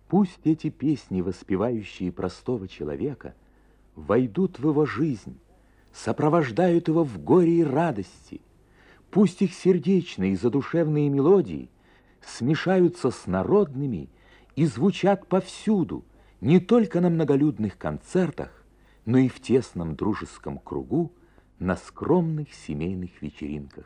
Пусть эти песни, воспевающие простого человека, войдут в его жизнь, сопровождают его в горе и радости. Пусть их сердечные и задушевные мелодии смешаются с народными и звучат повсюду, не только на многолюдных концертах, но и в тесном дружеском кругу на скромных семейных вечеринках.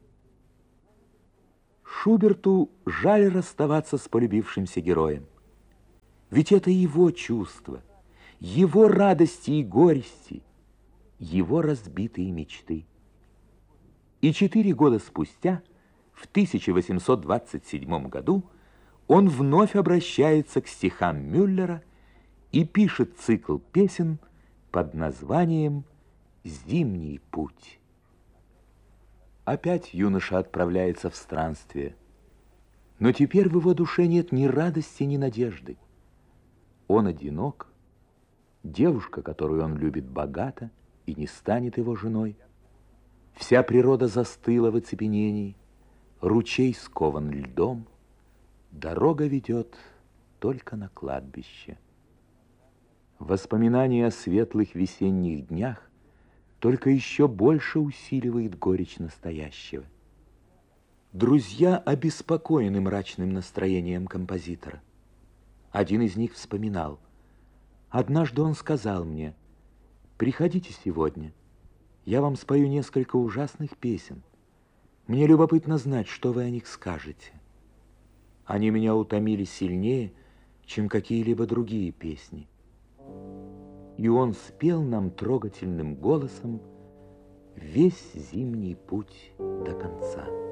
Шуберту жаль расставаться с полюбившимся героем. Ведь это его чувства, его радости и горести, его разбитые мечты. И 4 года спустя, в 1827 году, он вновь обращается к стихам Мюллера и пишет цикл песен под названием «Зимний путь». Опять юноша отправляется в странствие, но теперь в его душе нет ни радости, ни надежды. Он одинок, девушка, которую он любит, богата и не станет его женой. Вся природа застыла в оцепенении, ручей скован льдом, дорога ведет только на кладбище. Воспоминание о светлых весенних днях только еще больше усиливает горечь настоящего. Друзья обеспокоены мрачным настроением композитора. Один из них вспоминал: однажды он сказал мне: приходите сегодня, я вам спою несколько ужасных песен. Мне любопытно знать, что вы о них скажете. Они меня утомили сильнее, чем какие-либо другие песни. И он спел нам трогательным голосом весь зимний путь до конца.